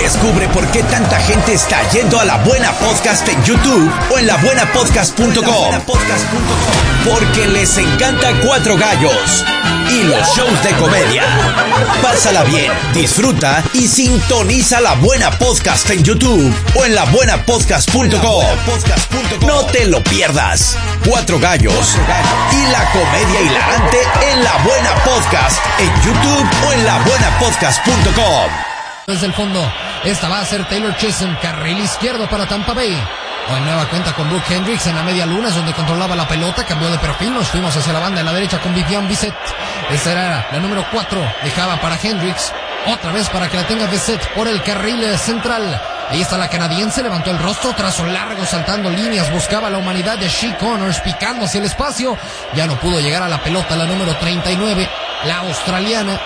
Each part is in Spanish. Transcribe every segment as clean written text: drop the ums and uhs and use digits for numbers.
Descubre por qué tanta gente está yendo a La Buena Podcast en YouTube o en labuenapodcast.com. Porque les encanta Cuatro Gallos y los shows de comedia. Pásala bien, disfruta y sintoniza La Buena Podcast en YouTube o en labuenapodcast.com. No te lo pierdas. Cuatro Gallos y la comedia hilarante en La Buena Podcast en YouTube o en labuenapodcast.com. Desde el fondo, esta va a ser Taylor Chisholm, carril izquierdo para Tampa Bay. Hoy nueva cuenta con Brooke Hendricks en la media luna, es donde controlaba la pelota, cambió de perfil, nos fuimos hacia la banda en la derecha con Vivian Bissett. Esta era la número 4, dejaba para Hendricks, otra vez para que la tenga Bissett por el carril central. Ahí está la canadiense, levantó el rostro, trazo largo, saltando líneas, buscaba la humanidad de She Connors, picando hacia el espacio. Ya no pudo llegar a la pelota, la número 39, la australiana.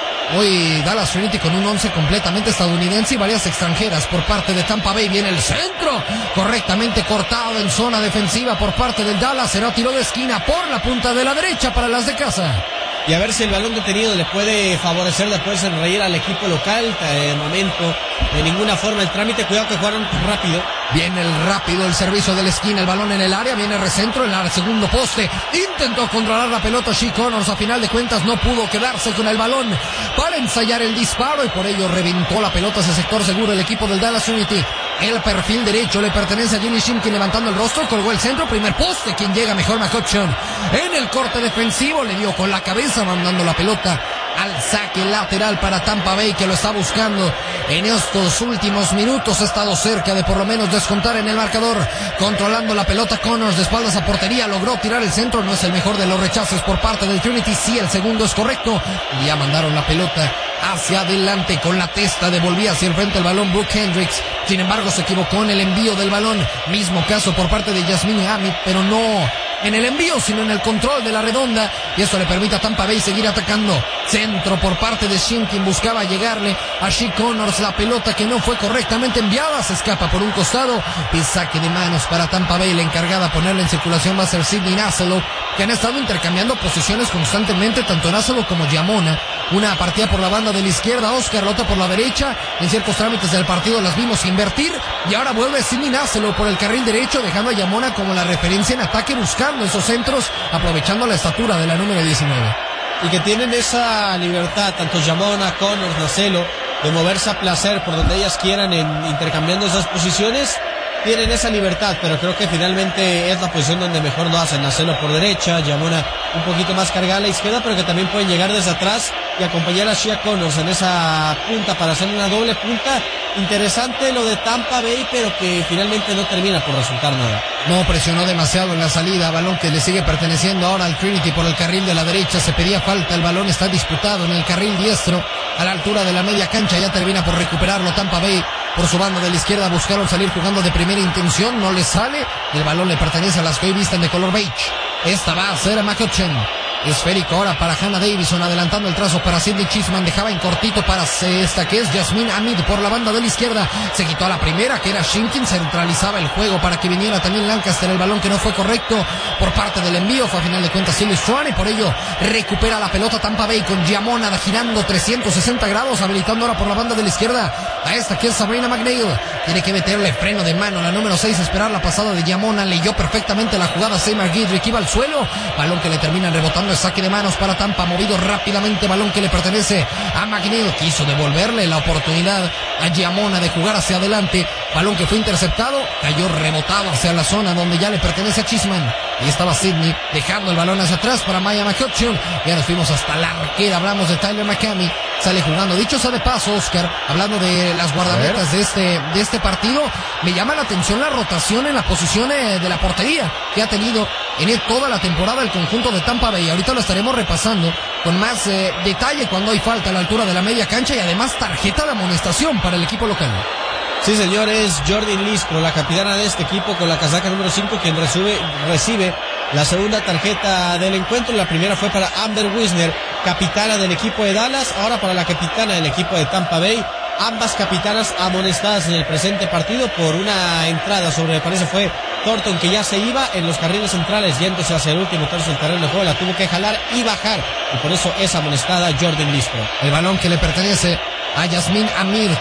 Hoy Dallas Trinity con un 11 completamente estadounidense y varias extranjeras por parte de Tampa Bay. Viene el centro, correctamente cortado en zona defensiva por parte del Dallas. Será tiro de esquina por la punta de la derecha para las de casa. Y a ver si el balón detenido le puede favorecer después en reír al equipo local. De momento, de ninguna forma el trámite. Cuidado que jugaron rápido. Viene el rápido, el servicio de la esquina, el balón en el área, viene recentro en el segundo poste. Intentó controlar la pelota She Connors, a final de cuentas no pudo quedarse con el balón para ensayar el disparo y por ello reventó la pelota hacia sector seguro el equipo del Dallas Trinity. El perfil derecho le pertenece a Jenny Shimkin levantando el rostro, colgó el centro, primer poste, quien llega mejor McCutcheon. En el corte defensivo le dio con la cabeza mandando la pelota al saque lateral para Tampa Bay, que lo está buscando en estos últimos minutos. Ha estado cerca de por lo menos descontar en el marcador, controlando la pelota. Connors de espaldas a portería, logró tirar el centro, no es el mejor de los rechazos por parte del Trinity, sí, el segundo es correcto. Ya mandaron la pelota hacia adelante con la testa, devolvía hacia el frente el balón Brooke Hendricks, sin embargo se equivocó en el envío del balón. Mismo caso por parte de Yasmine Hamid, pero no en el envío, sino en el control de la redonda, y esto le permite a Tampa Bay seguir atacando. Centro por parte de Shimkin, buscaba llegarle a She Connors, la pelota que no fue correctamente enviada, se escapa por un costado, y saque de manos para Tampa Bay. La encargada a ponerla en circulación va a ser Sydney Nasselo, que han estado intercambiando posiciones constantemente, tanto Nasselo como Giamona. Una partida por la banda de la izquierda, Oscar, la otra por la derecha. En ciertos trámites del partido las vimos invertir, y ahora vuelve Sydney Nasselo por el carril derecho, dejando a Giamona como la referencia en ataque, buscando esos centros, aprovechando la estatura de la número 19. Y que tienen esa libertad, tanto Giamona, Connors, Nasselo, de moverse a placer por donde ellas quieran, intercambiando esas posiciones. Tienen esa libertad, pero creo que finalmente es la posición donde mejor lo hacen. Nasselo por derecha, Giamona un poquito más cargada a la izquierda, pero que también pueden llegar desde atrás y acompañar a Shea Connors en esa punta para hacer una doble punta. Interesante lo de Tampa Bay, pero que finalmente no termina por resultar nada. No presionó demasiado en la salida, balón que le sigue perteneciendo ahora al Trinity por el carril de la derecha. Se pedía falta, el balón está disputado en el carril diestro a la altura de la media cancha, ya termina por recuperarlo Tampa Bay. Por su banda de la izquierda buscaron salir jugando de primera intención, no les sale, el balón le pertenece a las que hoy visten de color beige. Esta va a ser a McCutcheon. Esférico ahora para Hannah Davison, adelantando el trazo para Sydney Chisholm, dejaba en cortito para esta que es Yasmine Hamid por la banda de la izquierda. Se quitó a la primera, que era Shimkin, centralizaba el juego para que viniera también Lancaster. El balón que no fue correcto por parte del envío fue a final de cuentas Silly Swan, y por ello recupera la pelota Tampa Bay con Giamona girando 360 grados, habilitando ahora por la banda de la izquierda a esta que es Sabrina McNeil. Tiene que meterle freno de mano la número 6, esperar la pasada de Giamona, leyó perfectamente la jugada Seymour Guidry, que iba al suelo, balón que le termina rebotando, saque de manos para Tampa, movido rápidamente, balón que le pertenece a McNeil, quiso devolverle la oportunidad a Giamona de jugar hacia adelante, balón que fue interceptado, cayó rebotado hacia la zona donde ya le pertenece a Chisholm, y estaba Sydney dejando el balón hacia atrás para Maya McCutcheon. Ya nos fuimos hasta la arquera, hablamos de Tyler McCamey, sale jugando. Dicho sea de paso, Oscar, hablando de las guardametas de este partido, me llama la atención la rotación en la posición de la portería que ha tenido en toda la temporada el conjunto de Tampa Bay. Ahorita lo estaremos repasando con más detalle cuando hay falta a la altura de la media cancha, y además tarjeta de amonestación para el equipo local. Sí, señores, Jordan Lispro, la capitana de este equipo con la casaca número 5, quien recibe la segunda tarjeta del encuentro. La primera fue para Amber Wisner, capitana del equipo de Dallas, ahora para la capitana del equipo de Tampa Bay. Ambas capitanas amonestadas en el presente partido por una entrada sobre, me parece fue Thornton, que ya se iba en los carriles centrales, yéndose hacia el último tercio del terreno de juego, la tuvo que jalar y bajar, y por eso es amonestada Jordan Lispro. El balón que le pertenece a Yasmine Hamid.